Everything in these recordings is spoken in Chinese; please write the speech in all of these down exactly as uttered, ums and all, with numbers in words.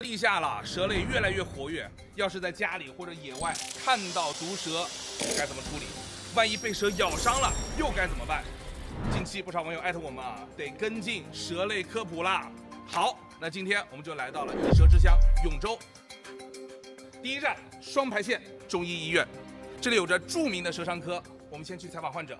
立夏了，蛇类越来越活跃。要是在家里或者野外看到毒蛇，该怎么处理？万一被蛇咬伤了，又该怎么办？近期不少网友艾特我们啊，得跟进蛇类科普啦。好，那今天我们就来到了异蛇之乡永州。第一站双牌县中医医院，这里有着著名的蛇伤科。我们先去采访患者。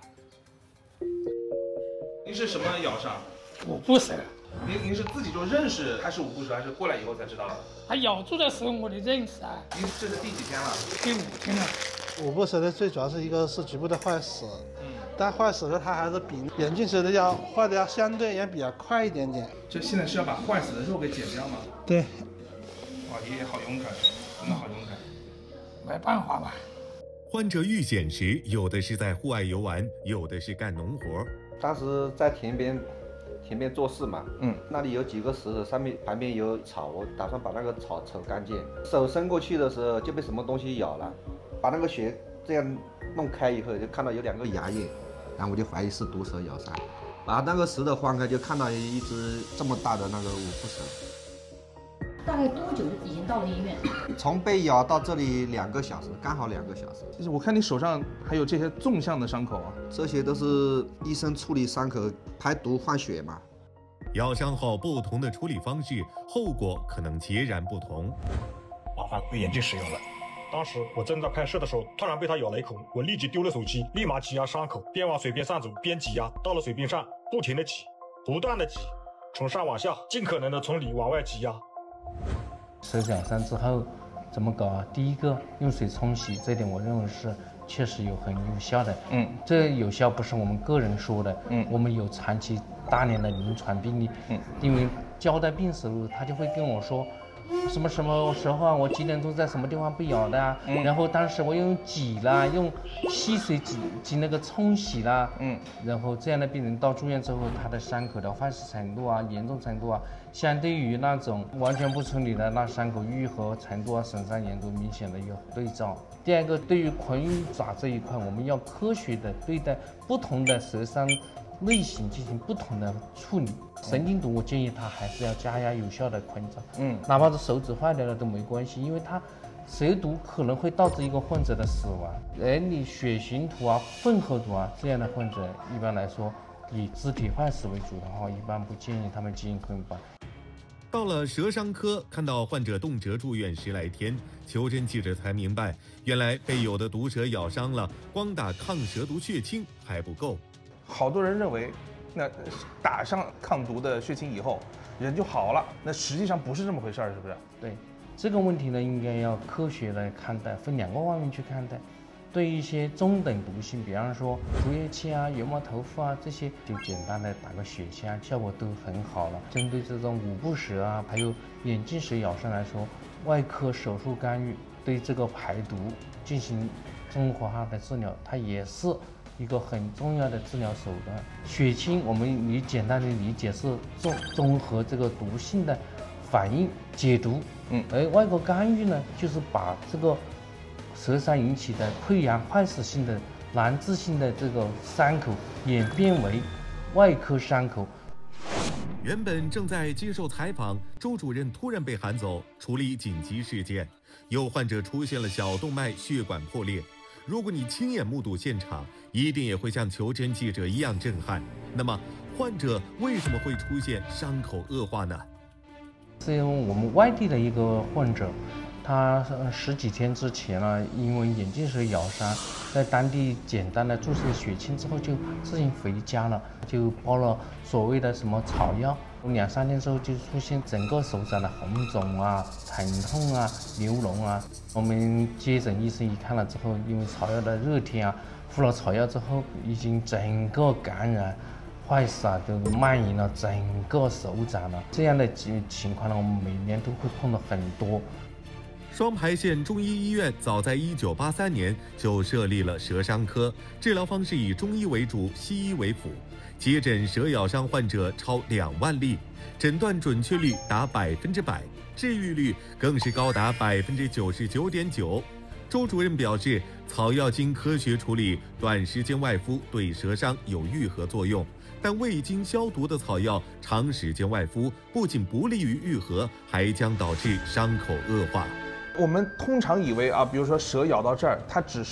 您是什么咬伤？ 五步蛇。 您您是自己就认识它是五步蛇，还是过来以后才知道的？ 它咬住的时候我就认识啊。 您这是第几天了？ 第五天了。 五步蛇的最主要是一个是局部的坏死， 嗯， 但坏死的它还是比眼镜蛇的要坏的要相对也比较快一点点。 这现在是要把坏死的肉给剪掉吗？ 对。 哇，爷爷好勇敢，真的好勇敢。 没办法吧。 患者遇险时，有的是在户外游玩，有的是干农活。 当时在田边。田边做事嘛，嗯，那里有几个石头，上面旁边有草，我打算把那个草抽干净。手伸过去的时候就被什么东西咬了，把那个血这样弄开以后，就看到有两个牙印，然后我就怀疑是毒蛇咬伤。把那个石头放开，就看到一只这么大的那个五步蛇。 大概多久已经到了医院？ 从被咬到这里两个小时，刚好两个小时。 就是我看你手上还有这些纵向的伤口啊， 这些都是医生处理伤口排毒换血嘛。 咬伤后不同的处理方式，后果可能截然不同。 麻烦为眼镜使用了。当时我正在拍摄的时候，突然被他咬了一口，我立即丢了手机，立马挤压伤口，边往水边上走边挤压，到了水边上，不停的挤，不断的挤，从上往下，尽可能的从里往外挤压。 蛇咬伤之后怎么搞啊？第一个用水冲洗，这点我认为是确实有很有效的。嗯，这有效不是我们个人说的，嗯，我们有长期大量的临床病例。嗯，因为交代病时候，他就会跟我说，什么什么时候啊，我几点钟在什么地方被咬的啊？嗯，然后当时我用挤啦，用细水挤挤那个冲洗啦，嗯，然后这样的病人到住院之后，他的伤口的坏死程度啊、严重程度啊。相对于那种完全不处理的，那伤口愈合程度啊、损伤严重明显的有对照。第二个，对于昆鱼爪这一块，我们要科学的对待不同的蛇伤类型进行不同的处理。神经毒，我建议他还是要加压有效的昆爪，嗯，哪怕是手指坏掉了都没关系，因为它蛇毒可能会导致一个患者的死亡。而你血型图啊、混合毒啊这样的患者，一般来说以肢体坏死为主的话，一般不建议他们进行昆爪。 到了蛇伤科，看到患者动辄住院十来天，求诊记者才明白，原来被有的毒蛇咬伤了，光打抗蛇毒血清还不够。 好多人认为，那打上抗毒的血清以后，人就好了。那实际上不是这么回事儿，是不是？ 对，这个问题呢，应该要科学来看待，分两个方面去看待。对于一些中等毒性，比方说竹叶青啊、油毛头腹啊这些，就简单的打个血清，效果都很好了。针对这种五步蛇啊，还有眼镜蛇咬伤来说，外科手术干预对这个排毒进行综合化的治疗，它也是一个很重要的治疗手段。血清我们你简单的理解是综综合这个毒性的反应解毒，嗯，而外科干预呢，就是把这个蛇伤引起的溃疡坏死性的难治性的这个伤口演变为外科伤口。 原本正在接受采访，周主任突然被喊走处理紧急事件，有患者出现了小动脉血管破裂。如果你亲眼目睹现场，一定也会像求诊记者一样震撼。那么患者为什么会出现伤口恶化呢？ 是因为我们外地的一个患者，他十几天之前呢，因为眼镜蛇咬伤，在当地简单的注射血清之后，就自行回家了，就包了所谓的什么草药。两三天之后就出现整个手掌的红肿啊、疼痛啊、流脓啊。我们接诊医生一看了之后，因为草药的热天啊，敷了草药之后，已经整个感染。坏死啊，都蔓延了整个手掌了。这样的情况呢，我们每年都会碰到很多。 双牌县中医医院早在一九八三年就设立了蛇伤科，治疗方式以中医为主，西医为辅，接诊蛇咬伤患者超两万例，诊断准确率达百分之百，治愈率更是高达百分之九十九点九。周主任表示，草药经科学处理，短时间外敷对蛇伤有愈合作用， 但未经消毒的草药长时间外敷，不仅不利于愈合，还将导致伤口恶化。 我们通常以为啊，比如说蛇咬到这儿，它只是